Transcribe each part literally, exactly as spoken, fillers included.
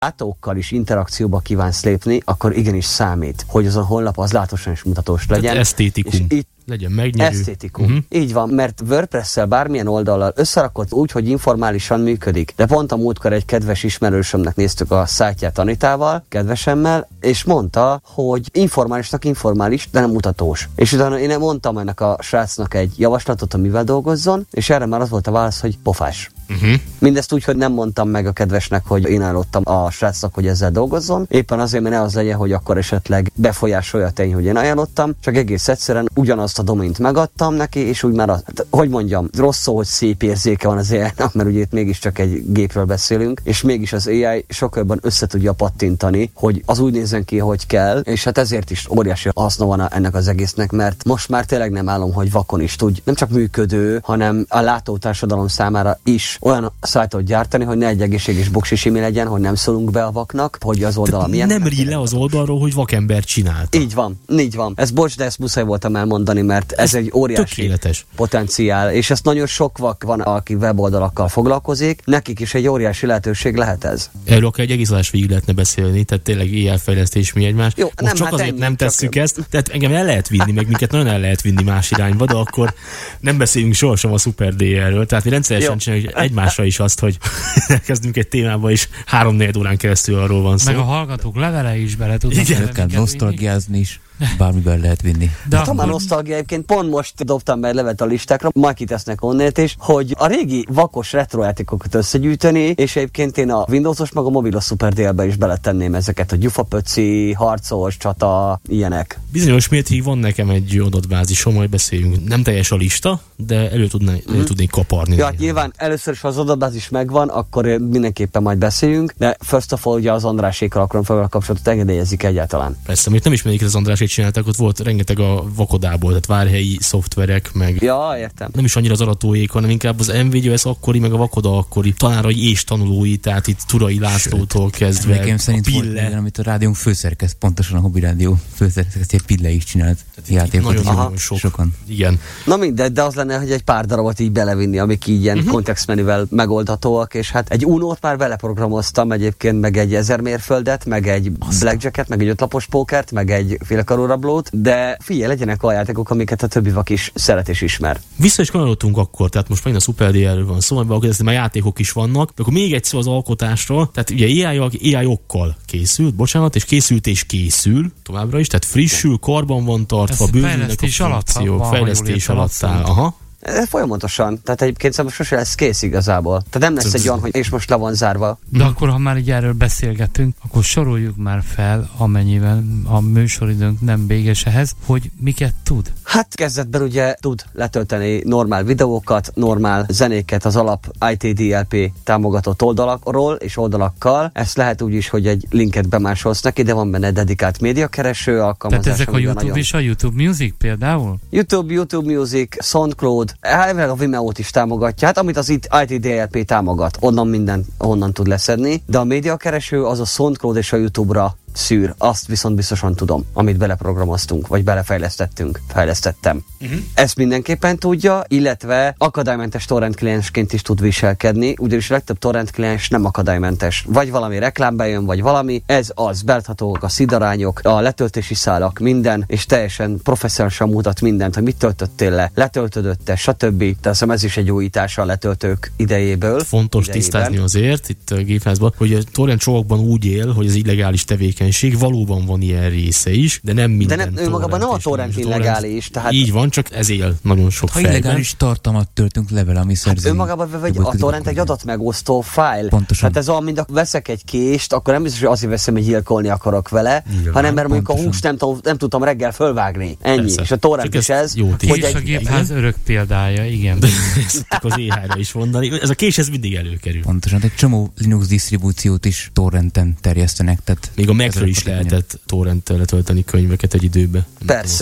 látókkal is interakcióba kívánsz lépni, akkor igenis számít, hogy az a honlap az látósan is mutatós legyen. Tehát esztétikum. És itt legyen megnyerő. Esztétikum. Uh-huh. Így van, mert WordPress-szel bármilyen oldallal összerakott úgy, hogy informálisan működik. De pont a múltkor egy kedves ismerősömnek néztük a szájtját Anitával, kedvesemmel, és mondta, hogy informálisnak informális, de nem mutatós. És utána én mondtam ennek a srácnak egy javaslatot, amivel dolgozzon, és erre már az volt a válasz, hogy pofás. Uh-huh. Mindezt úgy, hogy nem mondtam meg a kedvesnek, hogy én ajánlottam a srácnak, hogy ezzel dolgozzon. Éppen azért, mert ne az legyen, hogy akkor esetleg befolyásolja a tény, hogy én ajánlottam, csak egész egyszerűen ugyanazt a domaint megadtam neki, és úgy már, az, hogy mondjam, rossz szó, hogy szép érzéke van az á í-nak, mert ugye itt mégiscsak egy gépről beszélünk, és mégis az á í sokkal jobban össze tudja pattintani, hogy az úgy nézzen ki, hogy kell, és hát ezért is óriási haszna van ennek az egésznek, mert most már tényleg nem állom, hogy vakon is tud nem csak működő, hanem a látótársadalom számára is olyan szájtot gyártani, hogy ne egy egészséges boksisimi legyen, hogy nem szólunk be a vaknak, hogy az oldala milyen. Nem ríj le az oldalról, hogy vakember csinálta. Így van, így van. Ez bocs, de ezt muszáj voltam elmondani, mert ez, ez egy óriási tökéletes potenciál, és ezt nagyon sok vak van, aki weboldalakkal foglalkozik, nekik is egy óriási lehetőség lehet ez. Erről akár egy egész adás végig lehetne beszélni, tehát tényleg á í fejlesztés mi egymás. Jó, most nem, csak hát azért nem tesszük csak... ezt, tehát engem el lehet vinni, meg minket nagyon el lehet vinni más irányba, de akkor nem beszélünk sohasem a Super dé er-ről, tehát mi rendszeresen csináljuk egymásra is azt, hogy elkezdünk egy témába, és három-négy órán keresztül arról van szó. Meg a hallgatók levele is bele tudnak. Igen, kell nosztalgiázni is. Bármiben lehet vinni. De hát akkor... a nosztalgia egyébként pont most dobtam be egy levet a listákra, majd kitesznek onnét is, hogy a régi vakos retrojátékokat összegyűjteni, és egyébként én a Windowsos meg a mobilos Super dé er-be is beletenném ezeket, a gyufapöci, harcos, csata, ilyenek. Bizonyos mértékig van nekem egy adatbázisom, majd beszéljünk. Nem teljes a lista, de elő, tudná, elő mm. tudnék kaparni. Ja, nyilván először is, ha az adatbázis megvan, akkor mindenképpen majd beszéljünk, de first of all, ugye az Andrásékkal akarom fel a kapcsolatot, engedélyezik egyáltalán. Persze, amit nem ismerik az Andrásék csináltak, ott volt rengeteg a vakodából, tehát várhelyi szoftverek, meg ja, értem. Nem is annyira az aratóék, hanem inkább az em vé gé es akkori, meg a vakoda akkori tanárai és tanulói, tehát itt Turai Lászlótól kezdve. Nekem szerint Pille, volt, amit a rádiónk főszerkeszt, pontosan a Hobby Rádió főszerkesztő Pille is csinált játékot. Nagyon, nagyon sok. Sokan. Igen. Na mindegy, de az lenne, hogy egy pár darabot így belevinni, amik így ilyen uh-huh. kontextmenüvel megoldhatóak, és hát egy Unót már beleprogramoztam egyébként, meg egy ezer mérföldet, meg egy blackjacket, meg egy ötlapos pókert, meg egy félkarú rablót, de figyelj, legyenek olyan játékok, amiket a többi vak is szeret és ismer. Vissza is kanyarodtunk akkor, tehát most megint a Super dé er-ről van szó, szóval akkor már játékok is vannak, de akkor még egyszer az alkotásról, tehát ugye á í-okkal készült, bocsánat, és készült és készül továbbra is, tehát frissül, karban van tartva, bővülnek a funkciók, fejlesztés alatt áll. Aha. Folyamatosan. Tehát egyébként szóval sose lesz kész igazából. Tehát nem lesz egy olyan, hogy és most le van zárva. De akkor, ha már így erről beszélgetünk, akkor soroljuk már fel, amennyiben a műsoridőnk nem véges ehhez, hogy miket tud. Hát kezdetben ugye tud letölteni normál videókat, normál zenéket az alap i té dé el pé támogatott oldalakról és oldalakkal. Ezt lehet úgy is, hogy egy linket bemásolsz neki, de van benne dedikált médiakereső alkalmazás. Tehát ezek a YouTube nagyon... és a YouTube Music például? YouTube, YouTube Music, SoundCloud, elvileg a Vimeo-t is támogatja, hát amit az itt i té dé el pé támogat, onnan minden onnan tud leszedni, de a médiakereső az a SoundCloud és a YouTube-ra szűr, azt viszont biztosan tudom, amit beleprogramoztunk, vagy belefejlesztettünk, fejlesztettem. Uh-huh. Ezt mindenképpen tudja, illetve akadálymentes torrent kliensként is tud viselkedni, ugyanis a legtöbb torrent kliens nem akadálymentes. Vagy valami reklám bejön, vagy valami, ez az, belthatóak a szidarányok, a letöltési szálak, minden, és teljesen professzionálisan mutat mindent, hogy mit töltöttél le, letöltödötte, stb. Tehát ez is egy újítása a letöltők idejéből. Fontos idejében tisztázni azért itt a Géfázban, hogy a torrent csomagban úgy él, hogy az illegális tevékenység, valóban van ilyen része is, de nem minden. De nem, ő magában nem a torrent illegális. Tehát... Így van, csak ez él nagyon sok ha fejben. Illegális tartalmat töltünk le vele, ami szerzői. Hát önmagában vagy a torrent egy adatmegosztó fájl. Pontosan. Hát ez olyan, mint veszek egy kést, akkor nem biztos, hogy azért veszem, hogy gyilkolni akarok vele, nyilván, hanem mert mondjuk a húst nem, nem tudtam reggel fölvágni. Ennyi. Persze. És a torrent is ez. Jó, hogy egy... a Gépház örök példája, igen. Ezt az é há-ra is mondani. Ez a kés ez mindig előkerül. Pontosan. Egy csomó Linux disztribúciót is torrenten terjesztenek. Tehát még a Macről is lehetett torrenttel letölteni könyveket egy időbe. Persze.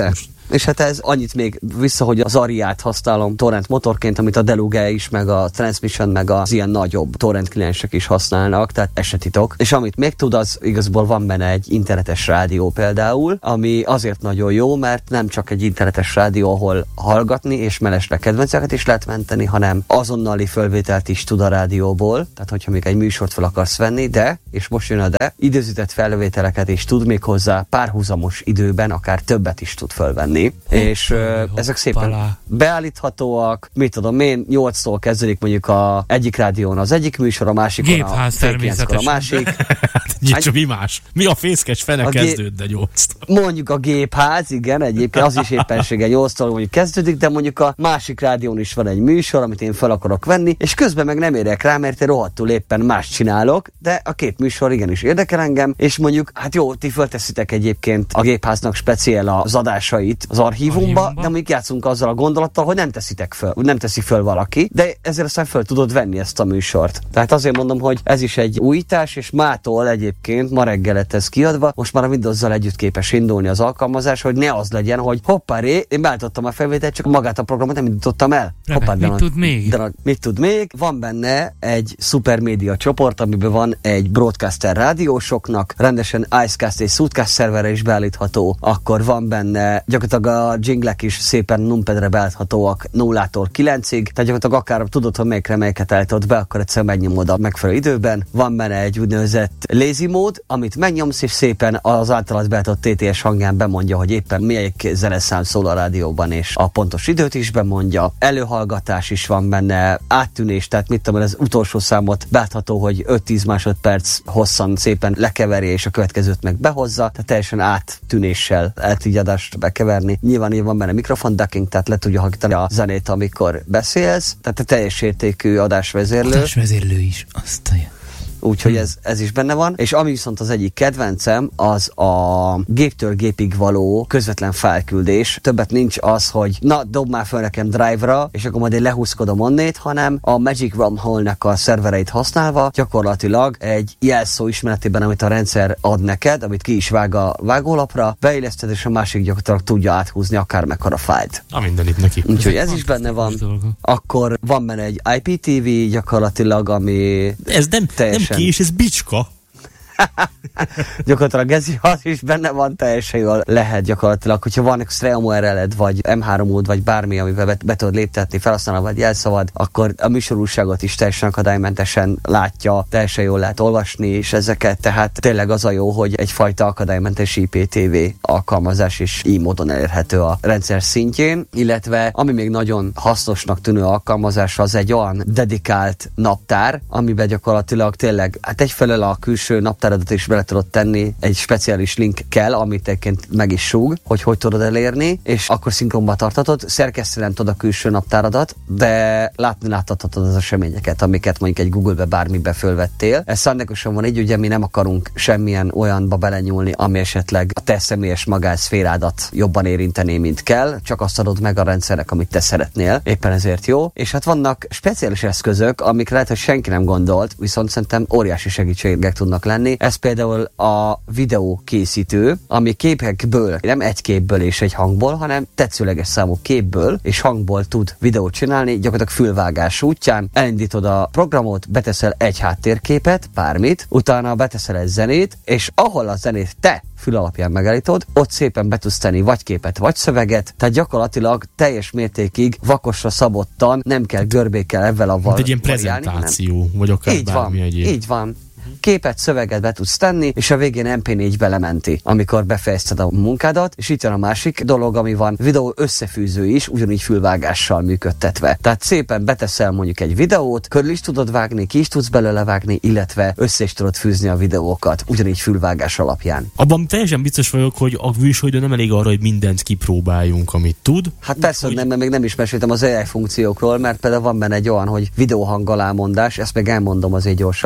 És hát ez annyit még vissza, hogy az Ariát használom torrent motorként, amit a Deluge is, meg a Transmission, meg az ilyen nagyobb torrent kliensek is használnak, tehát ez se titok. És amit még tud, az igazából van benne egy internetes rádió például, ami azért nagyon jó, mert nem csak egy internetes rádió, ahol hallgatni és mellesre kedvenceket is lehet menteni, hanem azonnali fölvételt is tud a rádióból, tehát hogyha még egy műsort fel akarsz venni, de, és most jön a de, időzített felvételeket is tud még hozzá párhuzamos időben, akár többet is tud fölvenni, hoppá, és uh, ezek szépen palá. beállíthatóak, mit tudom én, nyolctól kezdődik mondjuk a egyik rádión az egyik műsor, a másikon Gépház a fél kilenckor a másik. Hát, mi más? Mi a fészkes fene a kezdőd, de nyolctól? Mondjuk a Gépház, igen, egyébként az is éppensége nyolctól mondjuk kezdődik, de mondjuk a másik rádión is van egy műsor, amit én fel akarok venni, és közben meg nem érek rá, mert én rohadtul éppen más csinálok, de a két műsor igenis érdekel engem, és mondjuk, hát jó, ti fölteszitek egyébként a Gépháznak speciál az adásait az archívumba, archívumba, de mondjuk játszunk azzal a gondolattal, hogy nem teszitek föl, nem teszi föl valaki, de ezért aztán föl tudod venni ezt a műsort. Tehát azért mondom, hogy ez is egy újítás, és mától egyébként ma reggel lett ez kiadva, most már a Windows-zal együtt képes indulni az alkalmazás, hogy ne az legyen, hogy hoppáré, én beállítottam a felvételt, csak magát a programot nem indítottam el. Hoppá, mit tud még? De, mit tud még? Van benne egy szupermédia csoport, amiben van egy broadcaster rádiósoknak, rendesen Icecast és Soundcast szerverre is beállítható, akkor van benne gyakorlatilag a jinglek is szépen numpadre beállíthatóak nullától kilencig, tehát gyakorlatilag akár tudod, hogy melyikre melyiket állítod be, akkor egyszer megnyomod a megfelelő időben. Van benne egy úgynevezett lazy mód, amit megnyomsz, és szépen az általad beállított té té es hangján bemondja, hogy éppen melyik zeneszám szól a rádióban, és a pontos időt is bemondja. Előhallgatás is van benne, áttűnés, tehát mit tudom, az utolsó számot beállítható, hogy öt-tíz másodperc hosszan szépen lekeveri, és a következőt meg behozza, tehát teljesen áttűnéssel el tudja adást bekeverni. Nyilván így van benne mikrofon ducking, tehát le tudja hallgatni a zenét, amikor beszélsz, tehát a teljes értékű adásvezérlő. Adásvezérlő is, azt a... Úgyhogy ez, ez is benne van. És ami viszont az egyik kedvencem, az a géptől gépig való közvetlen fájlküldés. Többet nincs az, hogy na, dob már fel nekem Drive-ra, és akkor majd én lehúzkodom onnét, hanem a Magic Wormhole-nek a szervereit használva gyakorlatilag egy jelszó ismeretében, amit a rendszer ad neked, amit ki is vág a vágólapra, beilleszted, és a másik gyakorlatilag tudja áthúzni akár mekkora fájlt. A mindenit neki. Úgyhogy ez is benne van. Akkor van benne egy i pé té vé gyakorlatilag, ami ez nem, nem kés, ez bicska. Gyakorlatilag ez az is benne van, teljesen jól lehet gyakorlatilag, hogyha van Stream u er el-ed, vagy em három mód, vagy bármi, amivel be, be tudod léptetni, felhasználod, vagy jelszavad, akkor a műsorúságot is teljesen akadálymentesen látja, teljesen jól lehet olvasni, és ezeket, tehát tényleg az a jó, hogy egyfajta akadálymentes i pé té vé alkalmazás is így módon elérhető a rendszer szintjén, illetve ami még nagyon hasznosnak tűnő alkalmazás, az egy olyan dedikált naptár, amiben gyakorlatilag tényleg, hát egyfelől a külső naptár is bele tudod tenni, egy speciális link kell, amit egyébként meg is súg, hogy hogy tudod elérni, és akkor szinkronba tartatod, szerkeszteni tudod a külső naptáradat, de látni láthatod az eseményeket, amiket mondjuk egy Google-be bármibe fölvettél. Ez szándékosan van így, ugye mi nem akarunk semmilyen olyanba belenyúlni, ami esetleg a te személyes magánszférádat jobban érinteni, mint kell, csak azt adod meg a rendszernek, amit te szeretnél. Éppen ezért jó. És hát vannak speciális eszközök, amikre lehet, hogy senki nem gondolt, viszont szerintem óriási segítségek tudnak lenni. Ez például a videókészítő, ami képekből, nem egy képből és egy hangból, hanem tetszőleges számú képből és hangból tud videót csinálni, gyakorlatilag fülvágás útján. Elindítod a programot, beteszel egy háttérképet, bármit, utána beteszel egy zenét, és ahol a zenét te fül alapján megállítod, ott szépen be tudsz tenni vagy képet, vagy szöveget, tehát gyakorlatilag teljes mértékig vakosra szabottan, nem kell görbékkel ebben a val- egy ilyen prezentáció, variálni, vagy akár így bármi van, egyéb. Így van. Képet, szöveget be tudsz tenni, és a végén em pé négy belementi, amikor befejezted a munkádat, és itt jön a másik dolog, ami van, videó összefűző is, ugyanígy fülvágással működtetve. Tehát szépen beteszel mondjuk egy videót, körül is tudod vágni, ki is tudsz belőle vágni, illetve össze is tudod fűzni a videókat, ugyanígy fülvágás alapján. Abban teljesen biztos vagyok, hogy a műsoridő nem elég arra, hogy mindent kipróbáljunk, amit tud. Hát persze, hogy... nem, mert még nem is meséltem az á i funkciókról, mert például van benne egy olyan, hogy videóhang alámondás, ezt meg elmondom azért gyorsan.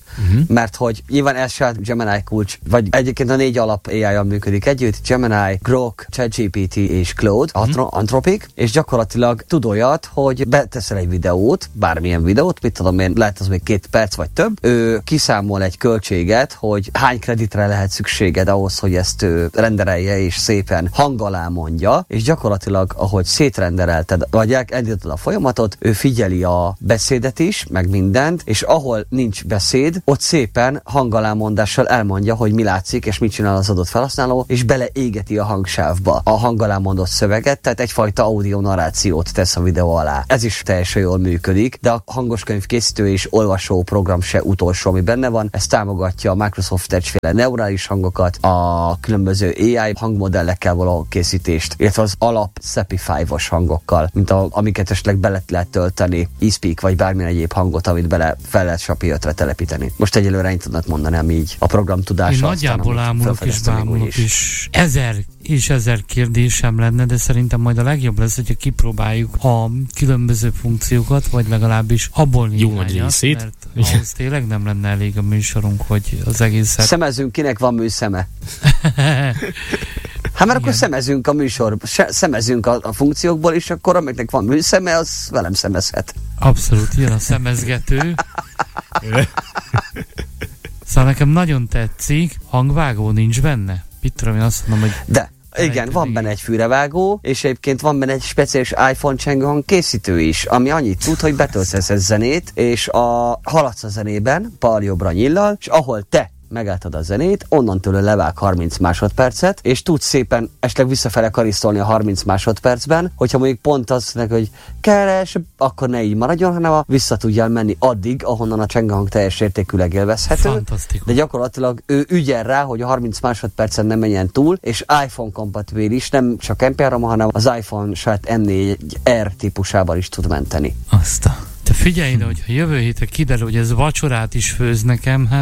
uh-huh. mert hogy nyilván ez se Gemini kulcs, vagy egyébként a négy alap á í-jal működik együtt, Gemini, Grok, ChatGPT és Claude, uh-huh. Anthropic, és gyakorlatilag tud olyat, hogy beteszel egy videót, bármilyen videót, mit tudom én, lehet az még két perc vagy több, ő kiszámol egy költséget, hogy hány kreditre lehet szükséged ahhoz, hogy ezt ő renderelje és szépen hang alá mondja, és gyakorlatilag, ahogy szétrenderelted, vagy elindítod a folyamatot, ő figyeli a beszédet is, meg mindent, és ahol nincs beszéd, ott szépen hangalámondással elmondja, hogy mi látszik, és mit csinál az adott felhasználó, és beleégeti a hangsávba a hangalámondott szöveget, tehát egyfajta audio narrációt tesz a videó alá. Ez is teljesen jól működik, de a hangoskönyv készítő és olvasó program se utolsó, ami benne van. Ez támogatja a Microsoft Edge-féle neurális hangokat, a különböző á í hangmodellekkel való készítést, illetve az alap Sapify-os hangokkal, mint a, amiket esetleg bele lehet tölteni, eSpeak vagy bármilyen egyéb hangot, amit bele fel lehet Sapi ötre telepíteni. Most egyelőre ennyit tudnak mondani, ami így a program tudása. Én nagyjából ámulok és bámulok is. Ezer és ezer kérdésem lenne, de szerintem majd a legjobb lesz, hogyha kipróbáljuk a különböző funkciókat, vagy legalábbis abból néhányat, mert ahhoz tényleg nem lenne elég a műsorunk, hogy az egészet... Szemezünk, kinek van műszeme. Hát mert akkor szemezünk a műsor, szemezünk a, a funkciókból, és akkor amiknek van műszeme, az velem szemezhet. Abszolút, jön a szemezgető. Szóval nekem nagyon tetszik, hangvágó nincs benne. Mit tudom, én azt mondom, hogy... De, igen, van benne egy fűrevágó, és egyébként van benne egy speciális iPhone csengőhang készítő is, ami annyit tud, hogy betöltesz egy zenét, és a haladsz a zenében, bal jobbra nyillal, és ahol te megálltad a zenét, onnantól levág harminc másodpercet, és tudsz szépen esetleg visszafele karisztolni a harminc másodpercben, hogyha mondjuk pont az neki, hogy keres, akkor ne így maradjon, hanem a vissza tudjál menni addig, ahonnan a csengőhang teljes értékűleg élvezhető. De gyakorlatilag ő ügyel rá, hogy a harminc másodpercen nem menjen túl, és iPhone kompatibilis, nem csak em pé három, hanem az iPhone saját em négy er típusában is tud menteni. Azt a... Te figyelj ide, hogyha jövő hétre kiderül, hogy ez vacsorát is főz nekem, hát...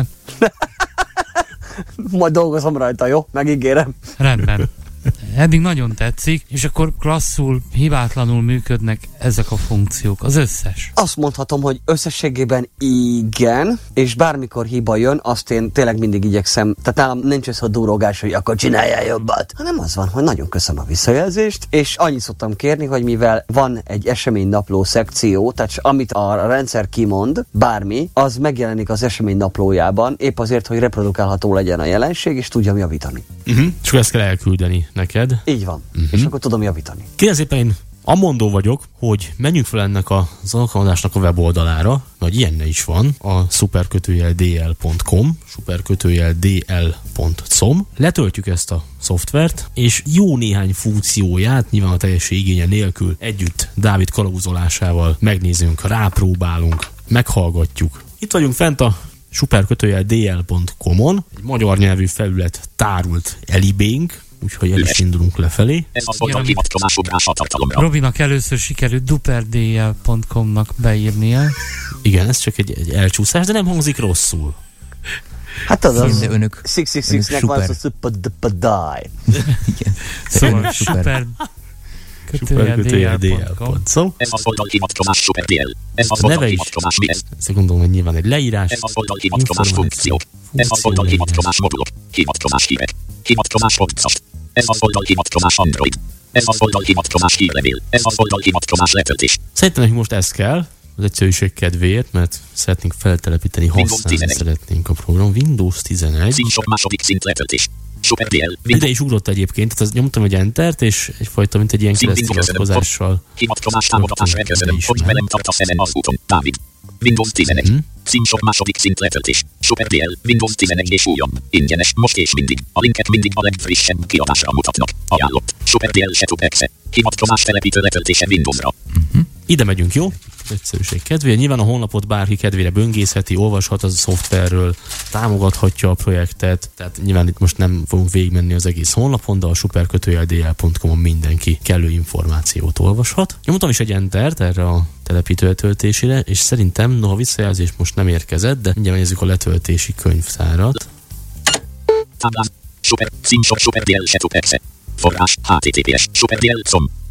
Majd dolgozom rajta, jó? Megígérem. Rendben. Eddig nagyon tetszik, és akkor klasszul, hibátlanul működnek ezek a funkciók, az összes. Azt mondhatom, hogy összességében igen, és bármikor hiba jön, azt én tényleg mindig igyekszem, tehát nálam nincs ez a durogás, hogy akkor csináljál jobbat, hanem az van, hogy nagyon köszönöm a visszajelzést, és annyit szoktam kérni, hogy mivel van egy eseménynapló szekció, tehát amit a rendszer kimond, bármi, az megjelenik az eseménynaplójában, épp azért, hogy reprodukálható legyen a jelenség, és tudjam javítani. Uh-huh. És ezt kell elküldeni neked. Így van. Uh-huh. És akkor tudom javítani. Kérem szépen, én amondó vagyok, hogy menjünk fel ennek az alkalmazásnak a weboldalára, vagy ilyen is van, a szuperkötőjel dé el pont com, szuperkötőjel dé el pont com. Letöltjük ezt a szoftvert, és jó néhány funkcióját, nyilván a teljesség igénye nélkül, együtt Dávid kalauzolásával megnézünk, rápróbálunk, meghallgatjuk. Itt vagyunk fent a szuperkötőjel dé el pont com-on, egy magyar nyelvű felület tárult elibénk, úgyhogy el is indulunk lefelé. Robinak először sikerült duper dé el pont com-nak beírnia. Igen, ez csak egy, egy elcsúszás, de nem hangzik rosszul. Hát az az, de önök, hatszázszázhatvannek van az a szuper-duper-die. Igen. Szóval szuper... Kötőjel dé el pont com. Ez az oldal hivatkozás Super dé el. Ez az oldal hivatkozás mi ez? Ezt gondolom, hogy nyilván egy leírás. Ez az oldal hivatkozás funkciók. Ez az oldal hivatkozás modulok. Hivatkozás hírek. Hivatkozás podcast. Ez az oldal hivatkozás Android. Ez az oldal hivatkozás hírlevél. Ez az oldal hivatkozás letöltés. Szerintem nekünk most ez kell, az egyszerűség kedvéért, mert szeretnénk feltelepíteni, használni szeretnénk a program. Windows tizenegy. Színsor második szint letöltés. Super dé el. Ide is ugrott egyébként, tehát nyomtam egy Entert, és egyfajta, mint egy ilyen kereszthivatkozással. Hivatkozás támogatás megköszönöm, hogy velem tartasz ezen az úton. Dávid. Windows tizenegy. Hmm. Színsor második szint letöltés. Super dé el. Windows tizenegy és újabb. Ingyenes, most és mindig. A linket mindig a legfrissebb kiadásra mutatnak. Ajánlott. Super dé el Setup Exe. Hivatkozás telepítő letöltése Windowsra. Uh-huh. Ide megyünk, jó? Egyszerűség kedvéért. Nyilván a honlapot bárki kedvére böngészheti, olvashat az a szoftverről, támogathatja a projektet, tehát nyilván itt most nem fogunk végigmenni az egész honlapon, de a szuperkötőjel dé el pont com-on mindenki kellő információt olvashat. Nyomtam is egy Entert erre a telepítő letöltésére, és szerintem, noha visszajelzés most nem érkezett, de mindjárt nézzük a letöltési könyvtárat. Táblán. Super. Színsor Super dé el Setup Exe. Forrás. há té té pé es. Super dé el pont com.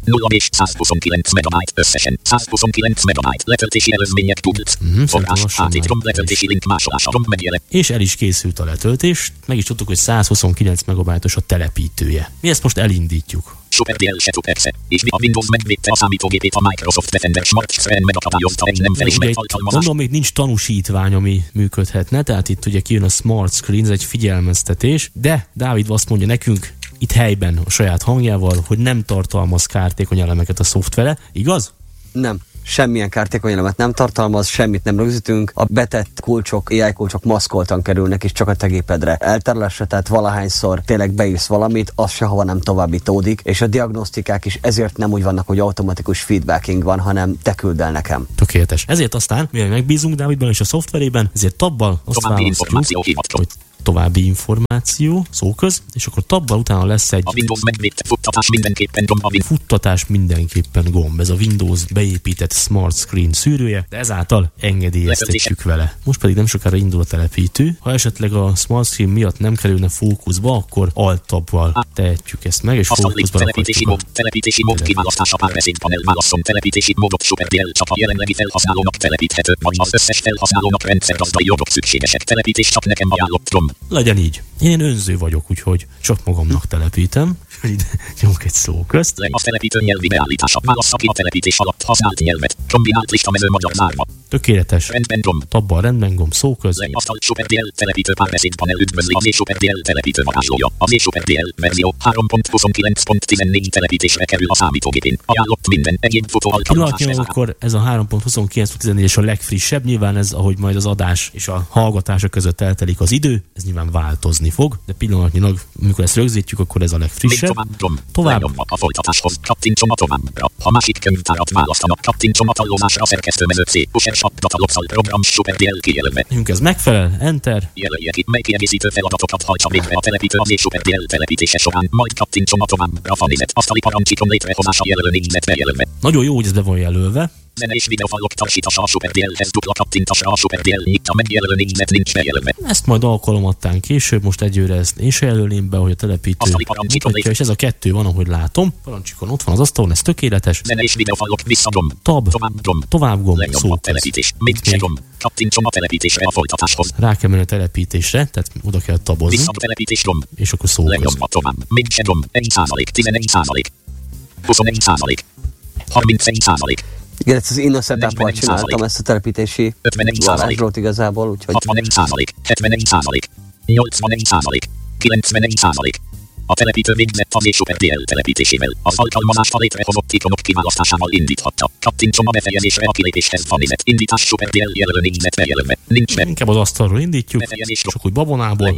nulla és százhuszonkilenc megabyte összesen. százhuszonkilenc megabyte letöltési előzmények tudsz. Mm-hmm, Forrás, há té rom letöltési link másolása, rom megjelen. És el is készült a letöltés, meg is tudtuk, hogy százhuszonkilenc megabájtos a telepítője. Mi ezt most elindítjuk. SuperDL se persze, és mi a Windows megvédte a számítógépét a Microsoft Defender Smart Screen megakadályozta egy nem felismert alkalmazást. Mondom, még nincs tanúsítvány, ami működhetne, tehát itt ugye kijön a Smart Screen, ez egy figyelmeztetés, de Dávid azt mondja nekünk itt helyben a saját hangjával, hogy nem tartalmaz kártékony elemeket a szoftvere, igaz? Nem. Semmilyen kártékony elemet nem tartalmaz, semmit nem rögzítünk, a betett kulcsok, á i kulcsok maszkoltan kerülnek, és csak a te gépedre elterülésre, tehát valahányszor tényleg beírsz valamit, az sehova nem továbbítódik, és a diagnosztikák is ezért nem úgy vannak, hogy automatikus feedbacking van, hanem te küld el nekem. Tökéletes. Ezért aztán, mivel megbízunk Dávidban és a szoftverében, ezért tabbal azt választjuk, hogy további információ, szóköz, és akkor tabbal utána lesz egy a Windows megvédte futtatás mindenképpen gomb. A futtatás mindenképpen gomb. Ez a Windows beépített Smart Screen szűrője, de ezáltal engedélyeztetjük vele. Most pedig nem sokára indul a telepítő. Ha esetleg a Smart Screen miatt nem kerülne fókuszba, akkor Alt-tabbal tehetjük ezt meg, és fókuszba telepítési mód, telepítési mód kiválasztása párbeszéd panel válasszon telepítési módot SuperDL csak a jelenlegi felhasználónak telepíthető, vagy az összes felhasználónak rendszergazdai jogok szükségesek. Telepítés csak nekem ajánlott rom. Legyen így. Én önző vagyok, úgyhogy csak magamnak telepítem. Nyomok egy szó közt. A telepítő nyelvi beállítása. Válassza ki a telepítés alatt használt nyelvet. Kombinált listamező magyar zárva. Tökéletes. Rendben gomb. Tabbal rendben gomb, szó köz. Leasztalt SuperDL telepítő párbeszéd panel üdvözli az SuperDL telepítő varázslója. Az SuperDL verzió három pont huszonkilenc pont tizennégy telepítésre kerül a számítógépén. Ajánlott minden egyéb futó alkalmazás. Akkor ez a három pont huszonkilenc pont tizennégy és a legfrissebb. Nyilván ez, ahogy majd az adás és a hallgatása között eltelik az idő, ez nyilván változni fog, de pillanatnyilag, amikor ezt rögzítjük, akkor ez a legfrissebb. Tovább. Tovább. A folytatáshoz kattintson a továbbra. Ha másik könyvtárat választanak, kattintson a tallózásra szerkesztőmező C. Pusher Datalopszal program SuperDL kijelölve. Nekünk ez megfelel, enter. Jelölje ki, mely kiegészítő feladatokat hajtsa végre a telepítő az SuperDL telepítése során, majd kattintson a továbbra fanézet. Asztali parancsikon létrehozása jelölő négyzet bejelölve. Nagyon jó, hogy ez be van jelölve. Zene és videófalok tarsítása a SuperDL-hez dupla kattintásra a SuperDL nyitja megjelölő négyzet nincs bejelölve. Ezt majd alkalomattán később, most egyőre ezt én se jelölném be, hogy a telepítő mutatja, és ez a kettő van, ahogy látom. Parancsikon ott van az asztalon, ez tökéletes. Zene és videófalok visszagomb. Tab. Tovább gomb. Tovább gomb. Szó a telepítés. Még se gomb. Kattintson a telepítésre a folytatáshoz. Rá kell menni a telepítésre, tehát oda kell tabozni. Vissza a telepítés gomb. És akkor szó köz. Tovább. Még se gomb. egy százalék. tizenegy százalék. huszonegy százalék. harmincegy százalék. Igen, ezt az Innocent App-val csináltam ezt a telepítési varázslót igazából, úgyhogy... hatvanegy százalék, hetvenegy százalék, nyolcvanegy százalék, kilencvenegy százalék. A telepítő végzett az SuperDL telepítésével. Az alkalmazást a létrehozott ikonok kiválasztásával indíthatta. Kattintson a befejezésre a kilépéshez fanézet. Indítás SuperDL jelölő négyzet bejelölve. Nincs be. Inkább az asztalról indítjuk, csak úgy babonából.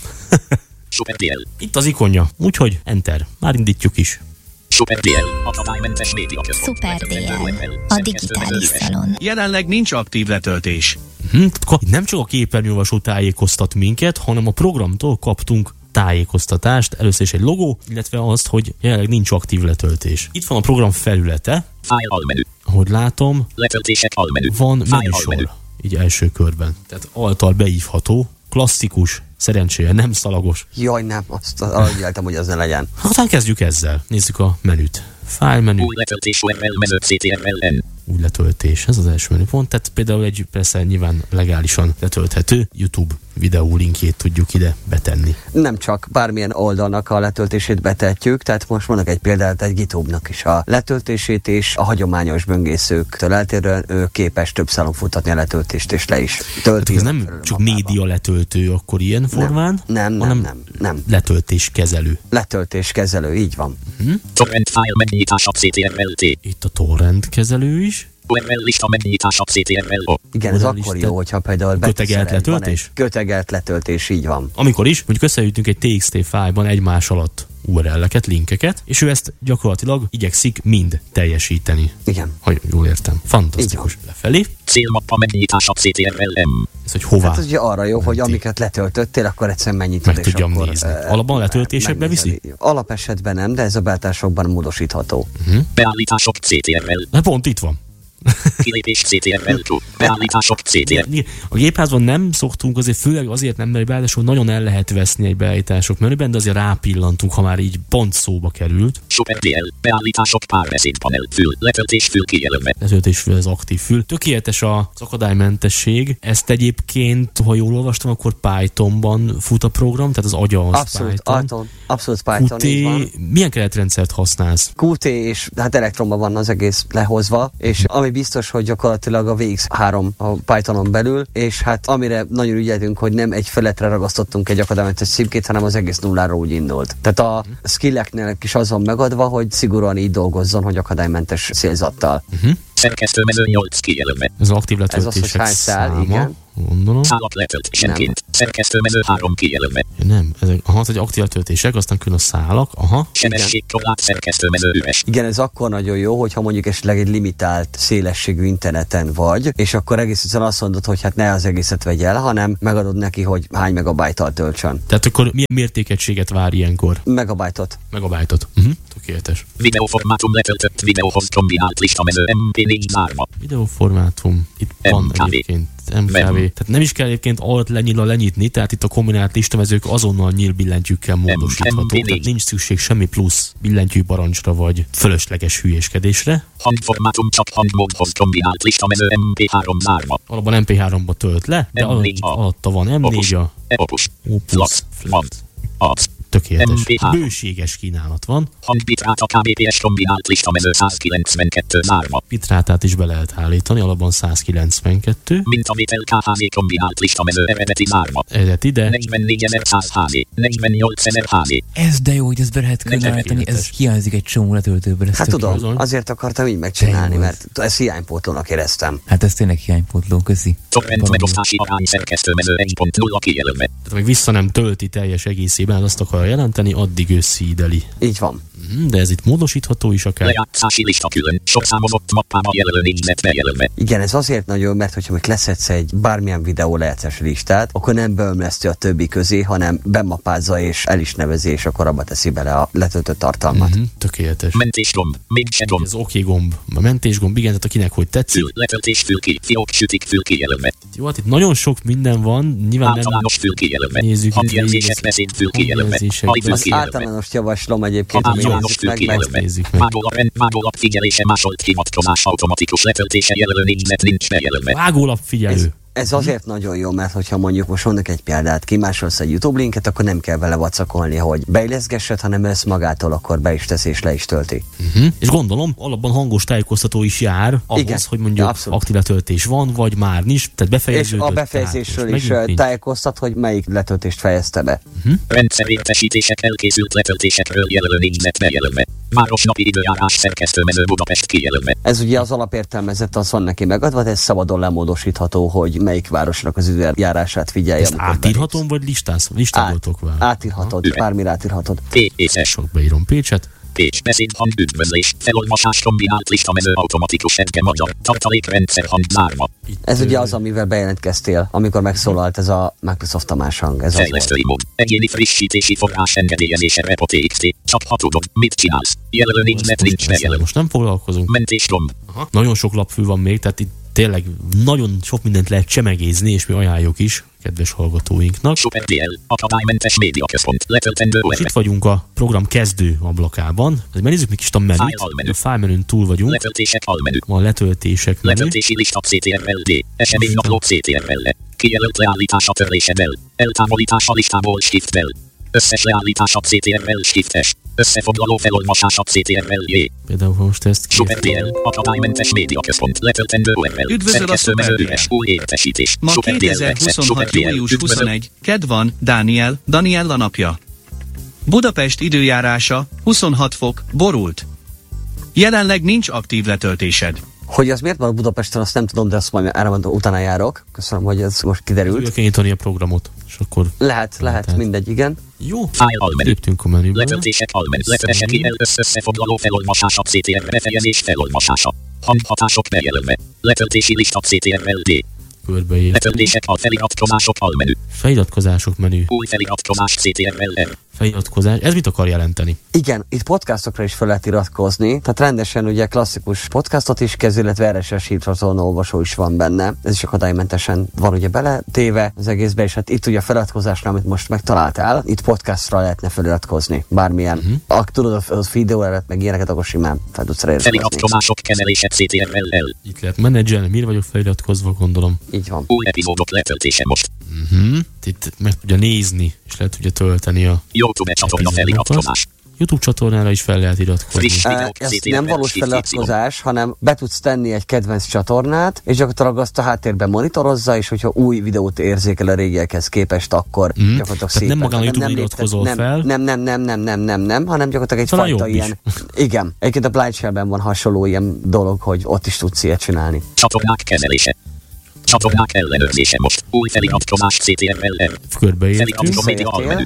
SuperDL. Itt az ikonja, úgyhogy enter. Már indítjuk is. SuperDL, akadálymentes média központ. SuperDL, a digitális szalon. Jelenleg nincs aktív letöltés. Hm, nem csak a képernyőolvasó tájékoztat minket, hanem a programtól kaptunk tájékoztatást, először is egy logó, illetve azt, hogy jelenleg nincs aktív letöltés. Itt van a program felülete. File almenü. Ahogy látom, letöltések almenü. Van menüsor, így első körben. Tehát alttal beívható, klasszikus, szerencsére nem szalagos. Jaj, nem, azt arra hogy az ne legyen. Aztán kezdjük ezzel. Nézzük a menüt. File menü. Új letöltés u er el menü cé té er el en. Új letöltés, ez az első menüpont. Tehát például egy persze nyilván legálisan letölthető YouTube videó linkjét tudjuk ide betenni. Nem csak bármilyen oldalnak a letöltését betetjük, tehát most mondok egy példát, egy GitHubnak is a letöltését, és a hagyományos böngészőktől eltérően ő képes több szálon futtatni a letöltést, és le is tölti. Hát ez nem csak média letöltő akkor ilyen formán, nem, nem, hanem nem, nem. letöltéskezelő. Letöltéskezelő, így van. Uh-huh. Torrent file megnyitása cé té er el té. Itt a torrent kezelő is. u er el lista megnyitása cé té er el o. Igen, ez akkor jó, hogyha például kötegelt letöltés? Kötegelt letöltés, így van. Amikor is, mondjuk összeütünk egy té iksz té fájlban egymás alatt u er el-eket, linkeket, és ő ezt gyakorlatilag igyekszik mind teljesíteni. Igen. Ha jól értem. Fantasztikus. Lefelé. Célmappa megnyitása cé té er el em. Ez hogy hová? Hát ez ugye arra jó, menti. Hogy amiket letöltöttél, akkor egyszerűen mennyit meg tudjam akkor, nézni. Uh, Alapban a letöltésekbe viszi? Alapesetben nem, de ez a beállításokban módosítható. Uh-huh. Beállítások cé té er el. Na pont itt van. Kilépés cé té er el Pro. Beállítások cé té er. A gépházban nem szoktunk, azért főleg azért nem, mert beállítások nagyon el lehet veszni egy beállítások menüben, de azért rápillantunk, ha már így pont szóba került. Super dé el. Beállítások párbeszédpanel. Fül. Letöltés fül kijelölve. Letöltés fül, az aktív fül. Tökéletes az akadálymentesség. Ezt egyébként, ha jól olvastam, akkor Pythonban fut a program, tehát az agya az abszolút, Python. Python. Abszolút Python. kú té, milyen keretrendszert használsz? kú té és hát Electronban van az egész lehozva, és ami biztos, hogy gyakorlatilag a vé iksz három a Pythonon belül, és hát amire nagyon ügyeltünk, hogy nem egy feletre ragasztottunk egy akadálymentes címkét, hanem az egész nulláról úgy indult. Tehát a uh-huh. skilleknél is az van megadva, hogy szigorúan így dolgozzon, hogy akadálymentes célzattal. Uh-huh. Szerkesztőmező nyolc kijelölve. Ez az aktív letöltések ez az, hogy hány szál, száma. igen. Gondolom. Szálak letöltésenként. Szerkesztőmező három kijelölve. Nem, ezek, aha, ez egy aktív letöltések, aztán külön a szálak, aha. Sebességkorlát szerkesztőmező üres. Igen, ez akkor nagyon jó, hogyha mondjuk esetleg egy limitált szélességű interneten vagy, és akkor egész egyszerűen azt mondod, hogy hát ne az egészet vegy el, hanem megadod neki, hogy hány megabájttal töltsön. Tehát akkor milyen mértékegységet vár ilyenkor? Megabájtot. Megabájtot. Uh-huh. Tökéletes. Videóformátum letöltött videóhoz kombinált listamező em pé négy zárva. Videóformátum. Itt van egyébként em ká vé. Tehát nem is kell egyébként alt lenyílva lenyitni, tehát itt a kombinált listamezők azonnal nyíl billentyűkkel módosíthatók. Tehát nincs szükség semmi plusz billentyű parancsra vagy fölösleges hülyéskedésre. Hangformátum csak hangmódhoz kombinált listamező em pé három zárva. Alapban em pé háromba tölt le, de alatta van em négy a Opus, Opus, Flat, Apps. Tökéletes. Bőséges kínálat van. Hangbitráta ká bé pé es kombinált listamező száz kilencvenkettő zárva. Bitrátát is be lehet állítani, alapban száz kilencvenkettő. Mintavétel ká há zé kombinált listamező eredeti zárva. Eredeti, de negyvennégyezer-száz há zé, negyvennyolcezer há zé. Ez de jó, hogy ezt be lehet külön állítani, ez hiányzik egy csomó letöltőből. Hát tudom, jó. Azért akartam így megcsinálni, mert ezt hiánypótlónak éreztem. Hát ez tényleg hiánypótló, köszi. Torrent megosztási arány szerkesztőmező egy pont nulla kijelölve. Tehát még vissza nem tölti teljes egészében, azt akar jelenteni, addig ő szídeli. Így van. De ez itt módosítható is akár. Lejátszási lista külön, sok számozott mappába jelölő négyzet bejelölve. Igen, ez azért nagyon, mert hogyha még leszedsz egy bármilyen videó lejátszási listát, akkor nem beömlesztő a többi közé, hanem bemappázza és el is nevezi, és akkor abba teszi bele a letöltött tartalmat. Mm-hmm, tökéletes. Mentésgomb, mégse gomb. Ez oké okay gomb. A mentésgomb, igen, tehát akinek hogy tetszik. Fül, letöltés fül ki, fiók sütik fül kijelölve. Jó, hát itt nagyon sok minden van, nyilván általános fül kijelölve. Nézzük. Hangjelzések beszéd fül kijelölve. Az általános javaslom egyébként, hogy nézzük meg. Vágólap, vágólap figyelése másolt hivatkozás automatikus letöltése jelölő négyzet nincs bejelölve. Vágólap figyelő. Ez azért nagyon jó, mert hogyha mondjuk most mondok egy példát, kimásolsz egy YouTube linket, akkor nem kell vele vacakolni, hogy beilleszgessed, hanem ez magától akkor be is tesz és le is tölti. Uh-huh. És gondolom, alapban hangos tájékoztató is jár ahhoz, igen, hogy mondjuk aktív letöltés van, vagy már nincs, tehát befejeződött. És a befejezésről is tájékoztat, hogy melyik letöltést fejezte be. Uh-huh. Rendszerértesítések elkészült letöltésekről jelölő négyzet bejelölve. Városnapi időjárás szerkesztőmező Budapest kijelölve. Ez ugye az alapértelmezett, az van neki megadva, de ez szabadon lemódosítható, hogy melyik városnak az időjárását figyelje. Ezt átírhatom, vagy listálsz? Listáloltok vele? Átírhatod, bármire átírhatod. P-észes. Sok beírom Pécset. Pécs, beszéd, hang, üdvözlés, felolvasás, kombinált listamező, automatikus edge magyar, tartalékrendszer, hang, zárva. Ez ugye az, amivel bejelentkeztél, amikor megszólalt ez a Microsoft Tamás hang. Ez fejlesztői mód, egyéni frissítési forrás engedélyezése, repo té iksz té, csak ha tudod, mit csinálsz. Jelölő négyzet nincs bejelölő. Most nem foglalkozunk. Mentésgomb. Aha. Nagyon sok lapfül van még, tehát itt tényleg nagyon sok mindent lehet csemegézni, és mi ajánljuk is kedves hallgatóinknak. Super dé el, akadálymentes médiaközpont, letöltendő és itt vagyunk a program kezdő ablakában. Mert nézzük még kis a menüt. A file menün túl vagyunk. Letöltések almenü. Van letöltések menü. Letölési lista cé té er el dé. Eseménynapló cé té er el. Kijelölt leállítása törlésedel. Eltávolítása listából shiftvel. Összes leállítása cé té er el shift-es. Összefoglaló felolvasása cé té er el jé. Például most ezt Super dé el, akadálymentes médiaközpont, letöltendő u er el. Üdvözöl a Super dé el. Új értesítés. Ma kétezer-huszonhat. július huszonegy. Kedd van, Dániel, Daniella napja. Budapest időjárása, huszonhat fok, borult. Jelenleg nincs aktív letöltésed. Hogy az miért van Budapesten, azt nem tudom, de azt majd erre utána járok. Köszönöm, hogy ez most kiderült. Úgy kell nyitani a programot, és akkor... Lehet, lehet, lehet, mindegy, igen. Jó, file almenü. Léptünk a menübe. Letöltések almenü. Letöltések el összefoglaló felolvasása cé té er befejezés felolvasása. Hanghatások bejelölve. Letöltési lista cé té er el dé. Körbeírt. Letöltések a feliratkozások almenü. Feliratkozások menü. Új feliratkozás cé té er el er. Feliratkozás. Ez mit akar jelenteni? Igen, itt podcastokra is fel lehet iratkozni, tehát rendesen ugye klasszikus podcastot is kezdő, illetve er es es hírcsatorna olvasó is van benne. Ez is akadálymentesen van ugye beletéve az egészbe, és hát itt ugye a feliratkozásra, amit most megtaláltál, itt podcastra lehetne feliratkozni. Bármilyen. Uh-huh. Ak, tudod, az videó előtt meg ilyeneket, akkor simán fel tudsz rá iratkozni. Feliratkozások kezelése cé té er el. Itt lehet menedzselni, mire vagyok feliratkozva, gondolom. Így van. Új epizódok letöltése most. Uh-huh. Itt meg tudja nézni, és lehet tudja tölteni a YouTube csatorna feliratkozás. YouTube csatornára is fel lehet iratkozni. Uh, ez nem valós feliratkozás, hanem be tudsz tenni egy kedvenc csatornát, és gyakorlatilag azt a háttérben monitorozza, és hogyha új videót érzékel a régiekhez képest, akkor mm. gyakorlatilag szépen. Nem magán a YouTube-ra iratkozol nem, fel? Nem, nem, nem, nem, nem, nem, nem, hanem gyakorlatilag egy talán fajta ilyen... Igen. Egyébként a Blindshare-ben van hasonló ilyen dolog, hogy ott is tudsz ilyet csinálni. Csatornák kezelése. Csatornák ellenőrzése most. Új feliratkozás cé té er el. Körbeértünk. Média almenü.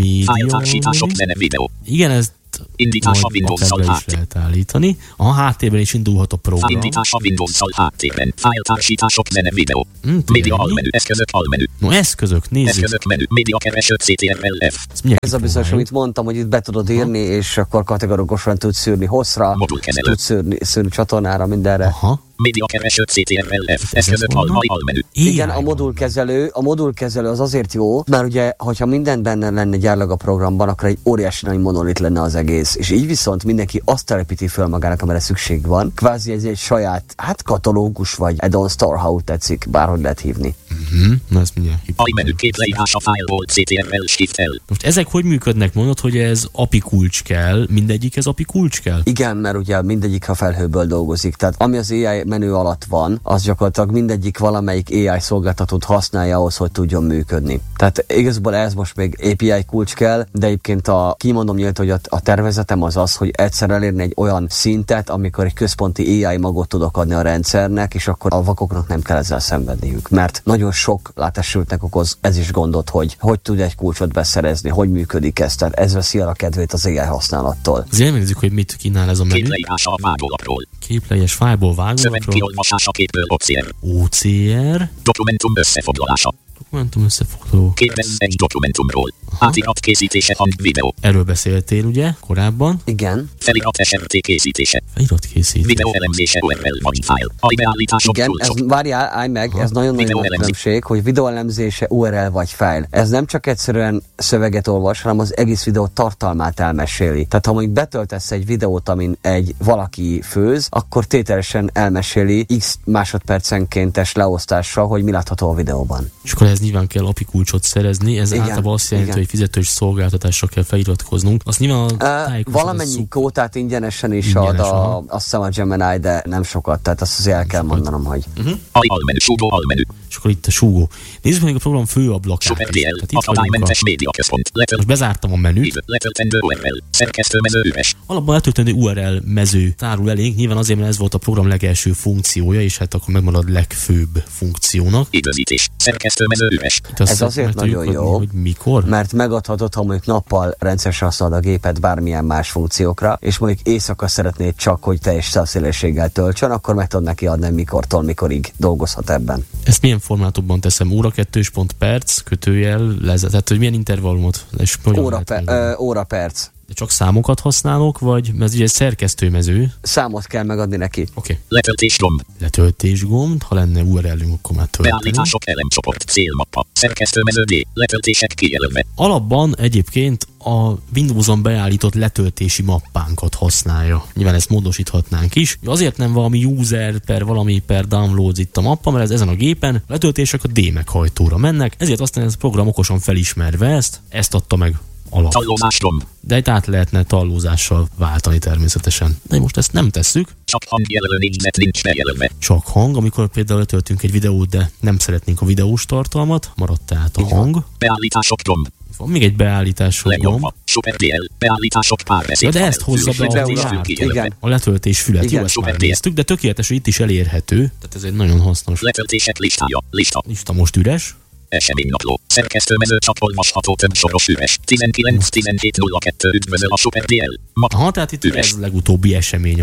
Média. Zene videó. Igen, ez indítás a Windows-szal is lehet állítani. A háttérben is indulhat a program. Indítás a Windows-szal háttérben. Fájltársítások, zene videó. Mm, média almenü. Eszközök almenü. No, eszközök, nézzük. Eszközök menü. Média kereső cé té er el. Ez a bizonyos, amit mondtam, hogy itt be tudod írni, aha, és akkor kategorikusan tudsz szűrni hosszra, tudsz szűrni, szűrni csatornára, mindenre. Aha. Média kereső cé té er el. Eszközök almenü. Igen, a modulkezelő, a modulkezelő az azért jó, mert ugye, hogyha minden benne lenne gyárlag a programban, akkor egy óriási nagy monolit lenne az egész. És így viszont mindenki azt telepíti föl magának, amire szükség van. Kvázi ez egy saját, hát katalógus vagy add-on store, ha úgy tetszik, bárhogy lehet hívni. Uh-huh. Na ezt mindjárt hívni. Almenü képleírás a fájlból cé té er el shift el. Most ezek hogy működnek? Mondod, hogy ez á pé i kulcs kell, mindegyik ez á pé i kulcs kell? Igen, mert ugye mindegyik a felhőből dolgozik. Tehát ami az á i menü alatt van, az gyakorlatilag mindegyik valamelyik á i szolgáltatót használja ahhoz, hogy tudjon működni. Tehát igazából ez most még á pé i kulcs kell, de egyébként a, kimondom nyílt, hogy a, a tervezetem az az, hogy egyszer elérni egy olyan szintet, amikor egy központi á i magot tudok adni a rendszernek, és akkor a vakoknak nem kell ezzel szenvedniük. Mert nagyon sok látásültnek okoz ez is gondot, hogy hogy tud egy kulcsot beszerezni, hogy működik ez, tehát ez veszi el a kedvét az á i használattól. Azért megnézzük, hogy mit kínál ez a menü. Képleírása a vágólapról. Képlejes fájlból vágólapról. Szövegkiolvasása képből o cé er. o cé er. Dokumentum összefoglalása. Dokumentum összefoglaló. Kérdezz egy dokumentumról. Átirat készítése, hang, videó. Erről beszéltél ugye korábban? Igen. Felirat es em té készítése. Felirat készítése. Videó elemzése o er el vagy file. A beállítások. Igen, ez, várjál, állj meg, ez nagyon-nagyon nagy különbség, hogy videóelemzése o er el vagy file. Ez nem csak egyszerűen szöveget olvas, hanem az egész videó tartalmát elmeséli. Tehát ha mondjuk betöltesz egy videót, amin egy valaki főz, akkor tételesen elmeséli x másodpercenkéntes leosztással, hogy mi látható a videóban. És akkor ez nyilván kell á pé i kulcsot szerezni, ez igen, általában azt jelenti, igen, hogy fizetős szolgáltatásra kell feliratkoznunk. Azt nyilván a uh, valamennyi szó... kótát ingyenesen is ingyenes, ad a, azt hiszem a Gemini, de nem sokat, tehát azt azért el kell sokat mondanom, hogy... Uh-huh. Almenü, súgó, almenü. És akkor itt a súgó. Nézzük meg a program főablakát. SuperDL, akadálymentes média központ. Most bezártam a menüt. Letöltendő o er el, szerkesztő mező üres. Alapban letöltendő u er el mező tárul elénk, nyilván azért, mert ez volt a program legelső funkciója, és hát akkor megmarad legfőbb funkciónak. Időzítés, szerkesztő mező üres. Ez azért nagyon adni, jó, hogy mikor? Mert megadhatod, ha mondjuk nappal rendszeresen használod a gépet bármilyen más funkciókra, és mondjuk éjszaka szeretnéd csak, hogy teljes szélességgel töltsön, akkor meg tudod neki adni, mikortól, mikorig dolgozhat ebben. Ezt milyen formátumban teszem? Óra kettős pont perc, kötőjel, lezet, tehát hogy milyen intervallumot? Óra, pe, ö, óra perc. De csak számokat használok, vagy ez ugye egy szerkesztőmező? Számot kell megadni neki. Oké. Okay. Letöltés gomb. Letöltés gomb, ha lenne u er el-ünk, akkor már tölteni. Beállítások elemcsoport, célmappa, szerkesztőmező D, letöltések kijelölve. Alapban egyébként a Windowson beállított letöltési mappánkat használja. Nyilván ezt módosíthatnánk is. Azért nem valami user per valami per downloads itt a mappa, mert ez ezen a gépen a letöltések a D meghajtóra mennek, ezért aztán ez a program okosan felismerve ezt, ezt adta meg alap. Tallózás gomb. De itt át lehetne tallózással váltani természetesen. De most ezt nem tesszük. Csak hangjelölő négyzet nincs bejelölve. Csak hang, amikor például letöltünk egy videót, de nem szeretnénk a videós tartalmat, maradt tehát a hang. Beállítások gomb. Van még egy beállítások gomb. SuperDL, beállítások párbeszéd. Ja, de ezt hozza be a járt, igen. A letöltés fület. Igen, jó, ezt már néztük, de tökéletes, hogy itt is elérhető. Tehát ez egy nagyon hasznos. Letöltések listája, lista. Lista most üres. Eseménynapló. Szerkesztőmező csak olvasható több soros üres. tizenkilenc tizenhét nulla kettő üdvözöl a SuperDL. Aha, tehát itt üres. Ez a legutóbbi esemény, amit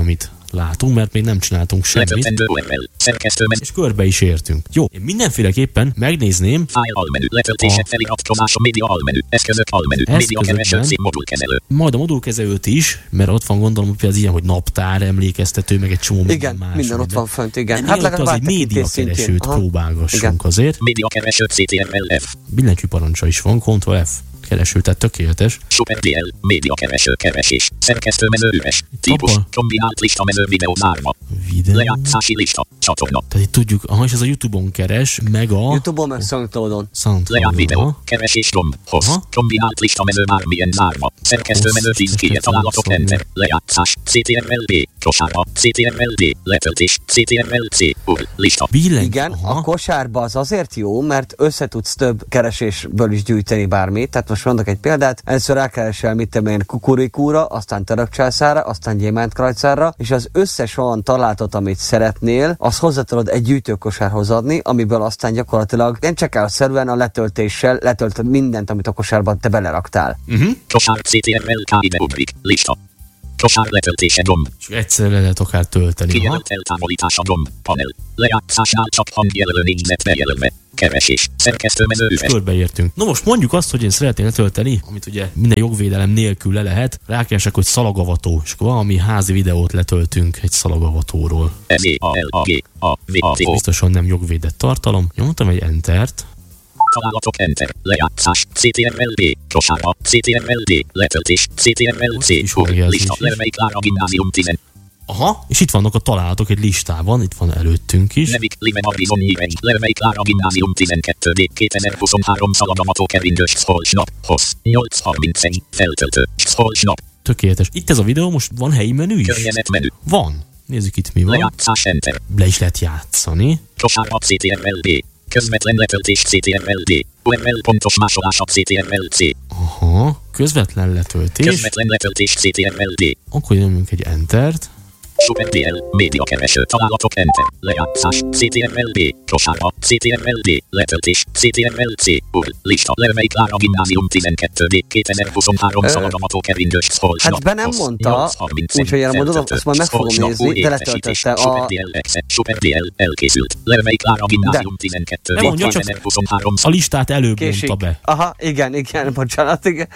látunk, mert még nem csináltunk semmit. És körbe is értünk. Jó, én mindenféleképpen megnézném majd a modulkezelőt is, mert ott van gondolom, hogy az ilyen, hogy naptár, emlékeztető, meg egy csomó igen, minden, minden ott van fönt, igen. Hát legalább az egy médiakeresőt próbálgassunk azért. Médiakereső cé té er el F. Billentyű parancsa is van, Ctrl F. Kereső, tehát tökéletes. Super dé el, média kereső, keresés, szerkesztőmező üres, típus, kombinált lista mező videó zárva, lejátszási lista, csatorna. Tehát itt tudjuk, aha, és ez a YouTube-on keres, meg a... YouTube-on, meg SoundCloud-on. Leját videó, keresés gomb, hossz, kombinált lista mező bármilyen zárva, szerkesztőmező tíz kéje találatok, enter, lejátszás, cé té er el bé, kosárba, cé té er el dé, letöltés, cé té er el cé, ur, lista. Billenty, igen, aha. A kosárba az azért jó, mert összetudsz több keresésből is gyűjteni bármit, tehát most mondok egy példát, először rákeresel, mit tudom én, kukurikúra, aztán törökcsászára, aztán gyémántkrajcárra, és az összes olyan találatot, amit szeretnél, azt hozzá tudod egy gyűjtőkosárhoz adni, amiből aztán gyakorlatilag nem csak szerűen a letöltéssel letöltöd mindent, amit a kosárban te beleraktál. Uh-huh. Kosár cé té er el ká ide ugrik, lista. Kosár letöltése gomb. És egyszer le lehet akár tölteni. Kijelölt eltávolítása gomb, panel. Lejátszásnál csak hangjelölő nincs net bejelölve. Keresés, szerkesztőmező üres. Körbeértünk. Na most mondjuk azt, hogy én szeretném letölteni, amit ugye minden jogvédelem nélkül le lehet, rákeresek, hogy szalagavató, és akkor valami házi videót letöltünk egy szalagavatóról. S E A L A G A V A T O. Biztosan nem jogvédett tartalom. Nyomtam egy entert. Találatok, enter, lejátszás, cé té er el bé, kosárba, cé té er el dé, letöltés, cé té er el cé, lista, Lermei Klára Gimnázium tíz. Aha, és itt vannak a találatok egy listában, itt van előttünk is. Nevik, Live Horizon Nyívegy, Lermei Klára Gimnázium tizenkettő D kétezer-huszonhárom szalagavató keringős Szolsnap, hossz, nyolc harmincegy, feltöltő, Szolsnap. Tökéletes. Itt ez a videó, most van helyi menü is? Környezetmenü menü. Van. Nézzük itt mi van. Lejátszás, enter. Le is lehet játszani. Kosárba cé té er el bé. Közvetlen letöltés cé té er el dé. u er el pontos másolása cé té er el cé. Aha, közvetlen letöltés. Közvetlen letöltés cé té er el dé. Akkor nyomjunk egy entert. Super dé el, média kereső, találatok, enter, lejátszás, cé té er el bé, kosárba, cé té er el dé, letöltés, cé té er el cé, ur, lista, Lermei Klára Gimnázium tizenkettő D kétezer-huszonhárom szalagavató keringős Szolsnap. Hát be nem mondta, úgyhogy erre mondom, azt majd meg fogom nézni, de letöltötte a... Super dé el, Super dé el, elkészült, Lermei Klára Gimnázium tizenkettő D kétezer-huszonhárom. A listát előbb mondta be. Aha, igen, igen, bocsánat, igen.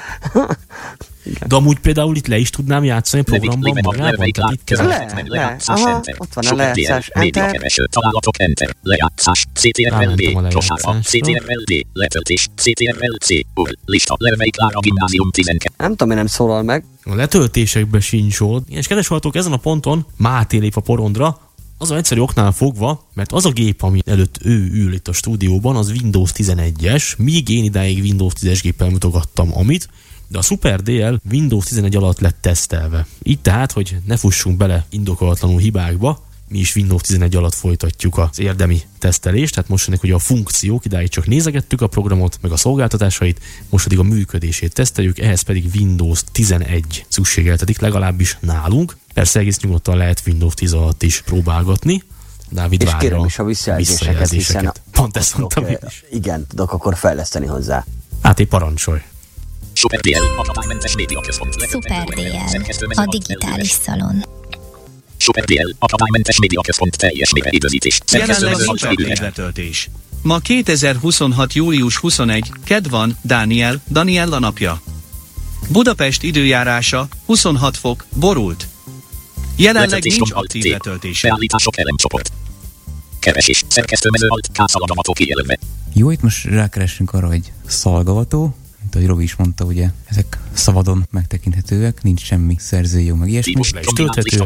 Igen. De amúgy például itt le is tudnám játszani a programban magában? Tehát itt le, le, aha, ott van a lejátszás, enter. Találatok, enter, lejátszás, cé té er el bé, kosárba, cé té er el dé, letöltés, cé té er el cé, ur, lista, Lermei Klára Gimnázium tizenkettő. Nem tudom, nem szólal meg. A letöltésekben sincs ott. És kedves hallgatók, ezen a ponton Máté lép a porondra, azon egyszerű oknál fogva, mert az a gép, ami előtt ő ül itt a stúdióban, az Windows tizenegyes, míg én idáig Windows tízes géppel mutogattam amit, de a Super dé el Windows tizenegy alatt lett tesztelve. Így tehát, hogy ne fussunk bele indokolatlanul hibákba, mi is Windows tizenegy alatt folytatjuk az érdemi tesztelést, tehát most ennek ugye a funkciók, idáig csak nézegettük a programot, meg a szolgáltatásait, most pedig a működését teszteljük, ehhez pedig Windows tizenegy szükségeltetik, legalábbis nálunk. Persze egész nyugodtan lehet Windows tíz alatt is próbálgatni. Dávid és kérem is a visszajelzéseket, visszajelzéseket. Hiszen pont ezt mondtam én is. Igen, tudok akkor fejleszteni hozzá. Hát én parancsolj. Super dé el, akadálymentes médiaközpont. Super dé el, a digitális szalon. Super dé el, akadálymentes médiaközpont teljes méret időzítés. Jelenleg a Super dé el letöltés. Ma kétezer-huszonhat. július huszonegyedike, kedd van, Dániel, Daniella napja. Budapest időjárása, huszonhat fok, borult. Jelenleg nincs aktív letöltése. Beállítások elemcsoport. Keresés, szerkesztőmező alt, K-szalagavató kijelölve. Jó, itt most rákeressünk arra, hogy szalagavató, mint ahogy Robi is mondta, ugye, ezek szabadon megtekinthetőek, nincs semmi szerzőjog, meg ilyesmi. Típus, le is tölthető.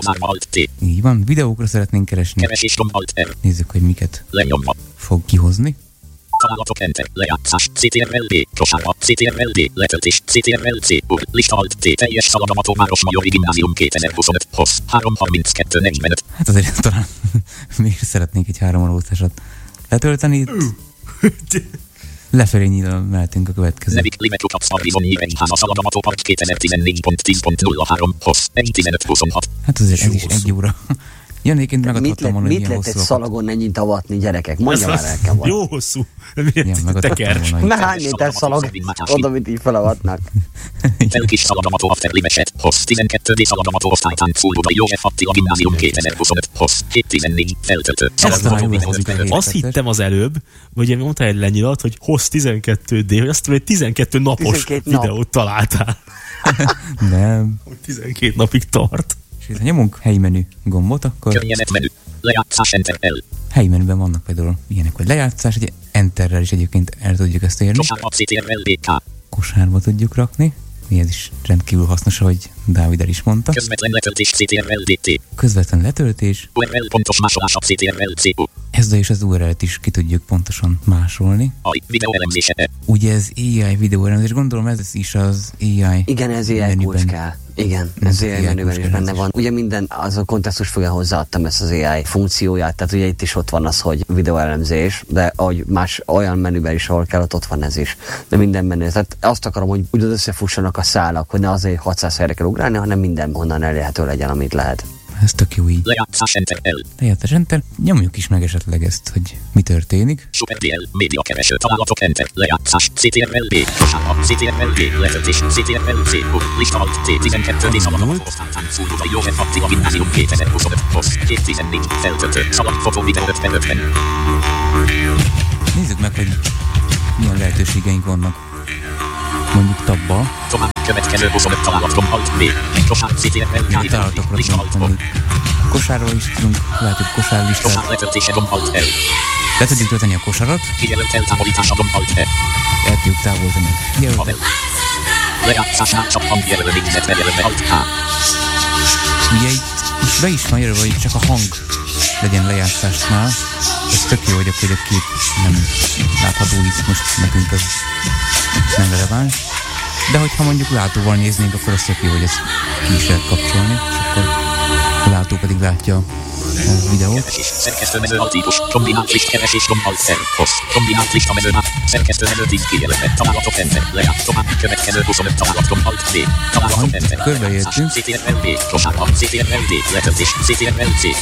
Így van, videókra szeretnénk keresni. Keresés, alt, R. Nézzük, hogy miket lenyomva fog kihozni. Találatok, enter, lejátszás, cé té er el dé, kosárba, cé té er el dé, letöltés, cé té er el cé, ur, lista alt, T, teljes szalagavató Városmajori Gimnázium kétezer-huszonöt, hossz, három harminckettő negyvenöt. Hát azért talán még szeretnénk egy három óraótásat letölteni. Lefelé nyílva mehetünk a következő. Nevik, Live Kukac, Horizon Nyívegy, Háza szalagavató park kétezer-tizennégy pont tíz pont nulla három, hossz, egy tizenöt huszonhat. Hát azért ez is egy óra. Janéként megadhattam volna, hogy milyen hosszú. Mit lehet egy szalagon ennyit avatni, gyerekek? Mondja már el kell Jó hosszú. Teker. Na hány méter szalag? Oda, mit így felavatnak. Felkis szalagamató after limeset. Hossz tizenkettő D szalagamató osztálytánk Fuludai József Attila Gimnázium kétezer-huszonöt. Hossz hét tizennégy feltöltő. Azt hittem az előbb, hogy mondta egy lenyilat, hogy hossz tizenkettő D, hogy azt mondja, hogy tizenkettő napos videót találtál. Nem. tizenkét napig tart. És ha nyomunk helyi menü gombot, akkor... Környezet menü. Lejátszás Enter L. Helyi menüben vannak például ilyenek, hogy lejátszás, egy Enterrel is egyébként el tudjuk ezt érni. Kosárba C T R L D K. Kosárba tudjuk rakni. Ez is rendkívül hasznos, ahogy Dávid el is mondta. Közvetlen letöltés C T R L D T. Közvetlen letöltés. U R L pontos másolása C T R L C U. Ezzel is az U R L-t is ki tudjuk pontosan másolni. A I videóelemzése. Ugye ez á i videóelemzés, gondolom ez is az á i. Igen, ez á i kulcskál. Igen, ez á i menüben is benne van. Ugye minden, az a kontextus fogja hozzáadtam ezt az á i funkcióját, tehát ugye itt is ott van az, hogy videóelemzés, de ahogy más olyan menüben is, ahol kell, ott, ott van ez is. De minden menü. Tehát azt akarom, hogy úgy összefussanak a szálak, hogy ne azért hatszáz helyre kell ugrálni, hanem minden onnan elérhető legyen, amit lehet. Ez tök jó így. Lejátszás Enter L. Lejátszás Enter. Nyomjuk is meg esetleg ezt, hogy mi történik. Super D L. Média kereső találatok Enter. Lejátszás C T R L D. Kosárba C T R L D. Letöltés C T R L C U. Lista alt C tizenkettő D szalagamató osztálytánk Fuludai József Attila Gimnázium kétezer-huszonöt. Hossz hét tizennégy feltöltő. Szalag fotó videó öt per ötven. Nézzük meg, hogy milyen lehetőségeink vannak. Mondjuk tabba. Tovább következő huszonöt találatom alt B. Kosár C T R L K. Találatokra tudunk. Kosárról is tudunk, látjuk kosárlistát. Kosár letöltése gomb alt L. Le tudjuk tölteni a kosarat. Kijelölt eltávolítása gomb alt E. El tudjuk távolítani. Jelölt. Lejátszásnál csak hangjelölő végzet lejelölve alt H. Ugye itt most be is van jelölve, hogy csak a hang legyen lejátszásnál. Ez tök jó, hogy akkor a kép nem látható, hisz most nekünk az nem releváns. De hogyha mondjuk látóval néznénk, akkor az tök jó, hogy ezt ki is lehet kapcsolni, és akkor a látó pedig látja a videót. Szerkesztőmező altípus, kombinált list keresés gomb alt R, hossz, kombinált lista mezőmap, szerkesztőmező tíz kijelölve, találatok Enter, lejárt, tovább következő huszonöt találat gomb alt B, találatok Enter, körbeértünk. C T R L D, kosárba, C T R L D, letöltés, C T R L C